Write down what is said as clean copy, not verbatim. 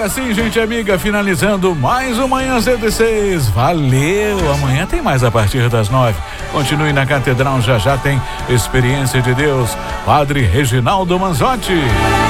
assim, gente amiga, finalizando mais uma Manhã 106. Valeu! Amanhã tem mais a partir das 9. Continue na Catedral, já tem Experiência de Deus. Padre Reginaldo Manzotti.